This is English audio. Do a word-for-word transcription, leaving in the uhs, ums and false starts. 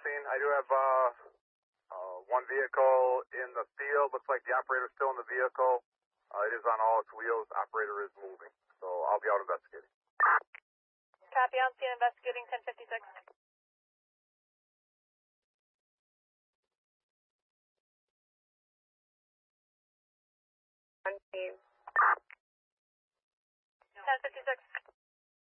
scene. I do have uh, uh, one vehicle in the field. Looks like the operator's still in the vehicle. Uh, it is on all its wheels. Operator is moving. So I'll be out investigating. Copy on scene, investigating ten fifty-six. ten fifty-six.